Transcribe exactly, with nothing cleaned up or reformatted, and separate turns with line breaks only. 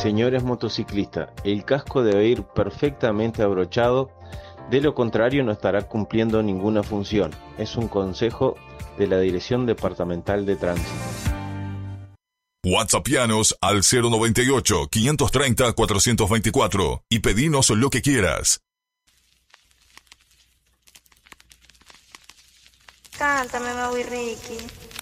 Señores motociclistas, el casco debe ir perfectamente abrochado, de lo contrario no estará cumpliendo ninguna función. Es un consejo de la Dirección Departamental de Tránsito.
WhatsAppianos al cero noventa y ocho, quinientos treinta, cuatrocientos veinticuatro y pedinos lo que quieras.
Cántame, Maui Ricky.